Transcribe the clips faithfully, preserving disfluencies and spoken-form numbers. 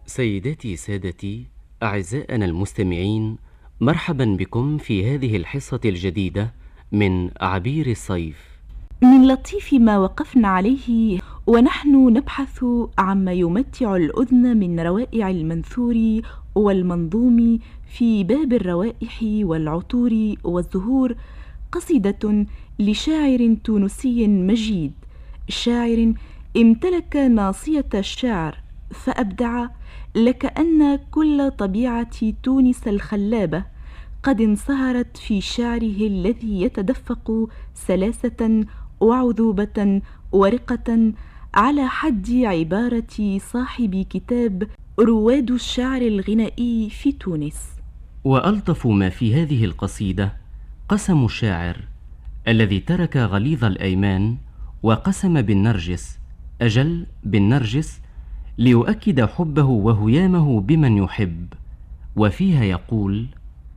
سيداتي سادتي أعزائنا المستمعين، مرحبا بكم في هذه الحصة الجديدة من عبير الصيف. من لطيف ما وقفنا عليه ونحن نبحث عما يمتع الأذن من روائع المنثور والمنظوم في باب الروائح والعطور والزهور، قصيدة لشاعر تونسي مجيد، شاعر امتلك ناصية الشعر فأبدع، لكأن كل طبيعة تونس الخلابة قد انصهرت في شعره الذي يتدفق سلاسة وعذوبة ورقة، على حد عبارة صاحب كتاب رواد الشعر الغنائي في تونس. وألطف ما في هذه القصيدة قسم الشاعر الذي ترك غليظ الأيمان وقسم بالنرجس، أجل بالنرجس، ليؤكد حبه وهيامه بمن يحب. وفيها يقول: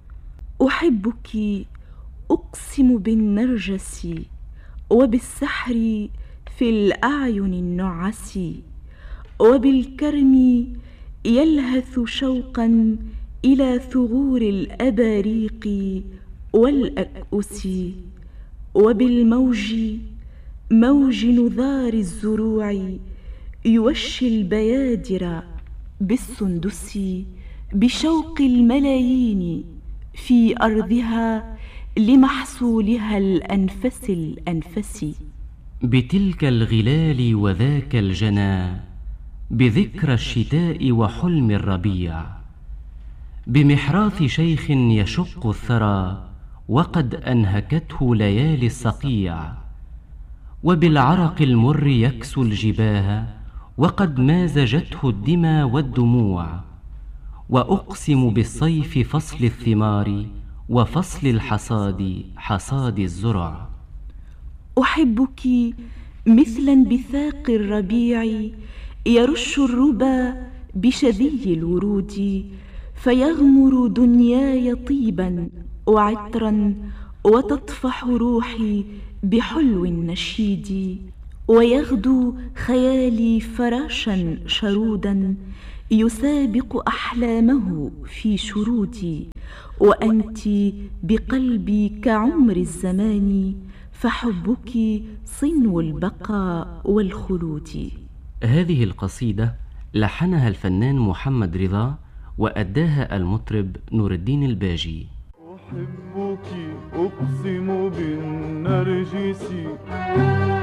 أحبك أقسم بالنرجس وبالسحر في الأعين النعس، وبالكرم يلهث شوقا إلى ثغور الأباريق والأكؤس، وبالموج موج نذار الزروع يوشي البيادر بالسندس، بشوق الملايين في أرضها لمحصولها الأنفس الأنفس. بتلك الغلال وذاك الجنى، بذكرى الشتاء وحلم الربيع، بمحراث شيخ يشق الثرى وقد أنهكته ليالي الصقيع، وبالعرق المر يكسو الجباه وقد مازجته الدمى والدموع، وأقسم بالصيف فصل الثمار وفصل الحصاد حصاد الزرع. أحبك مثل انبثاق الربيع يرش الربا بشذي الورود، فيغمر دنياي طيبا وعطرا وتطفح روحي بحلو النشيد، ويغدو خيالي فراشا شرودا يسابق أحلامه في شرودي، وأنت بقلبي كعمر الزمان، فحبك صنو البقاء والخلود. هذه القصيدة لحنها الفنان محمد رضا وأداها المطرب نور الدين الباجي. أحبك أقسم بالنرجس